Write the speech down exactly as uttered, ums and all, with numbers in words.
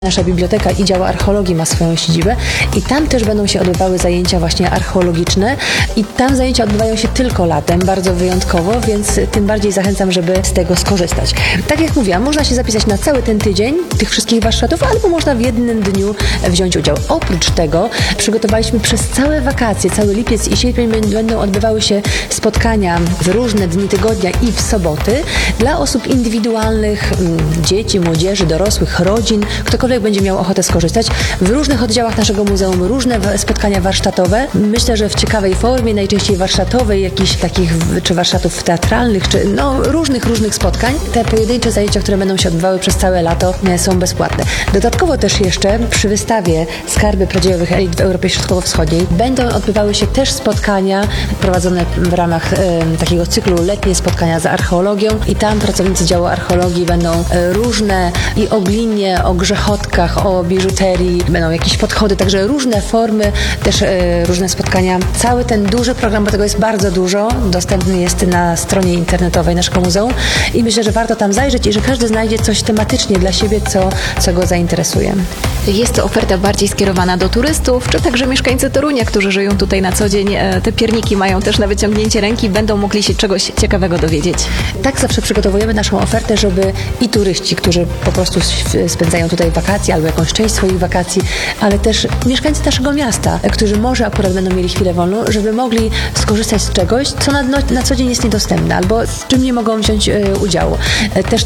Nasza biblioteka i dział archeologii ma swoją siedzibę i tam też będą się odbywały zajęcia właśnie archeologiczne i tam zajęcia odbywają się tylko latem, bardzo wyjątkowo, więc tym bardziej zachęcam, żeby z tego skorzystać. Tak jak mówiłam, można się zapisać na cały ten tydzień tych wszystkich warsztatów, albo można w jednym dniu wziąć udział. Oprócz tego przygotowaliśmy przez całe wakacje, cały lipiec i sierpień będą odbywały się spotkania w różne dni tygodnia i w soboty dla osób indywidualnych, dzieci, młodzieży, dorosłych, rodzin, ktokolwiek będzie miał ochotę skorzystać. W różnych oddziałach naszego muzeum różne spotkania warsztatowe. Myślę, że w ciekawej formie, najczęściej warsztatowej, jakichś takich, czy warsztatów teatralnych, czy no różnych, różnych spotkań. Te pojedyncze zajęcia, które będą się odbywały przez całe lato, są bezpłatne. Dodatkowo też jeszcze przy wystawie Skarby Pradziejowych Elit w Europie Środkowo-Wschodniej będą odbywały się też spotkania prowadzone w ramach e, takiego cyklu letnie spotkania z archeologią i tam pracownicy działu archeologii będą e, różne i o glinie, o grzechotkach, o biżuterii, będą jakieś podchody, także różne formy, też e, różne spotkania. Cały ten duży program, bo tego jest bardzo dużo, dostępny jest na stronie internetowej naszego muzeum i myślę, że warto tam zajrzeć i że każdy znajdzie coś tematycznie dla siebie, co, co go zainteresuje. Jest to oferta bardziej skierowana do turystów, czy także mieszkańcy Torunia, którzy żyją tutaj na co dzień, te pierniki mają też na wyciągnięcie ręki, będą mogli się czegoś ciekawego dowiedzieć. Tak zawsze przygotowujemy naszą ofertę, żeby i turyści, którzy po prostu spędzają tutaj wakacje albo jakąś część swoich wakacji, ale też mieszkańcy naszego miasta, którzy może akurat będą mieli chwilę wolną, żeby mogli skorzystać z czegoś, co na, na co dzień jest niedostępne albo z czym nie mogą wziąć e, udziału. E, też